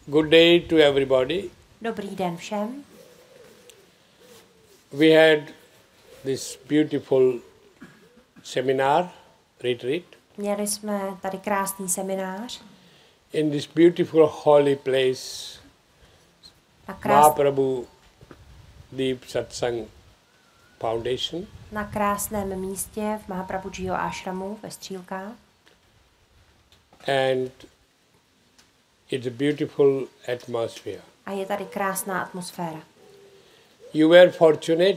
Good day to everybody. Dobrý den všem. We had this beautiful seminar, retreat, Měli jsme tady krásný seminář in this beautiful holy place, Mahaprabhu Deep Satsang Foundation. Na krásném místě v Mahaprabhujiho ashramu ve Střílkách. And it's a beautiful atmosphere. A je tady krásná atmosféra. You were fortunate